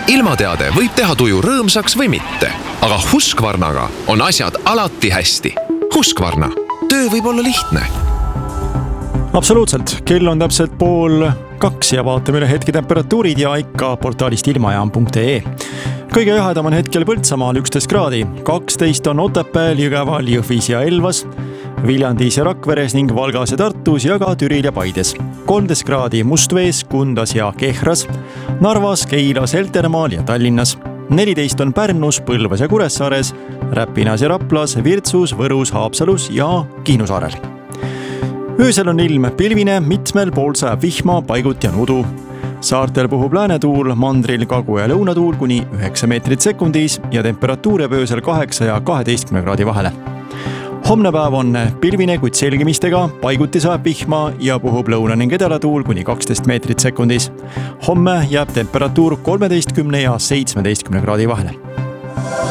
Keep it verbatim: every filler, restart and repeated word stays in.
Ilmateade võib teha tuju rõõmsaks või mitte, aga Husqvarnaga on asjad alati hästi. Husqvarna. Töö võib olla lihtne. Absoluutselt. Kell on täpselt pool kaks ja vaatame üle hetki temperatuurid ja ikka portaalist ilmajaam punkt ee. Kõige jahedam on hetkel Põltsamaal üksteist kraadi, kaksteist on Otepääl, Jõgeval, Jõhvis ja Elvas, Viljandis ja Rakveres ning Valgas ja Tartus ja ka Türil ja Paides. kolmteist kraadi Mustvees, Kundas ja Kehras, Narvas, Keilas, Heltermaal ja Tallinnas. neliteist on Pärnus, Põlvas ja Kuressaares, Räpinas ja Raplas, Virtsus, Võrus, Haapsalus ja Kihnusaarel. Öösel on ilm pilvine, mitmel pool sajab vihma, paigut ja nudu. Saartel puhub läänetuul, mandril kagu- ja lõunatuul kuni üheksa meetrit sekundis ja temperatuur jääb öösel kaheksa ja kaheteistkümne kraadi vahele. Homne päev on pilvine, kuid selgimistega, paiguti sajab vihma ja puhub lõuna ning edalatuul kuni kaksteist meetrit sekundis. Homme jääb temperatuur kolmeteistkümne ja seitsmeteistkümne kraadi vahele.